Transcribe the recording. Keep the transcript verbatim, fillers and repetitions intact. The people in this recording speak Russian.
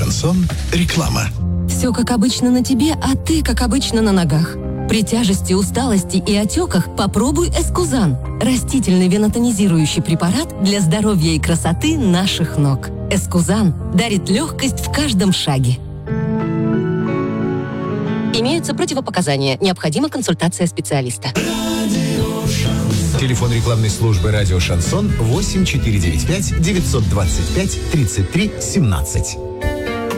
Шансон. Реклама. Все как обычно на тебе, а ты как обычно на ногах. При тяжести, усталости и отеках попробуй Эскузан. Растительный венотонизирующий препарат для здоровья и красоты наших ног. Эскузан дарит легкость в каждом шаге. Имеются противопоказания. Необходима консультация специалиста. Телефон рекламной службы «Радио Шансон» восемь четыре девять пять девятьсот двадцать пять тридцать три семнадцать.